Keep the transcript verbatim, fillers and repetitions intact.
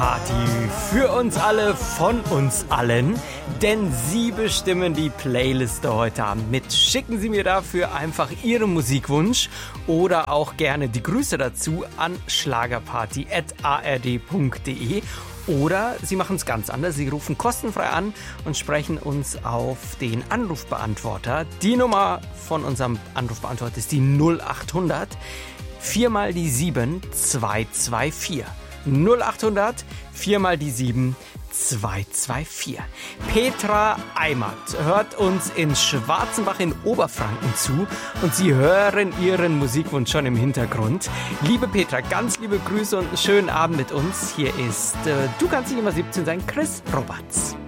Party für uns alle, von uns allen, denn Sie bestimmen die Playliste heute Abend mit. Schicken Sie mir dafür einfach Ihren Musikwunsch oder auch gerne die Grüße dazu an schlagerparty at a r d punkt d e oder Sie machen es ganz anders. Sie rufen kostenfrei an und sprechen uns auf den Anrufbeantworter. Die Nummer von unserem Anrufbeantworter ist die null acht hundert vier mal die sieben zwei zwei vier. null acht hundert vier mal die sieben zwei zwei vier. Petra Eimert hört uns in Schwarzenbach in Oberfranken zu und Sie hören Ihren Musikwunsch schon im Hintergrund. Liebe Petra, ganz liebe Grüße und einen schönen Abend mit uns. Hier ist äh, Du kannst nicht immer siebzehn sein, Chris Roberts.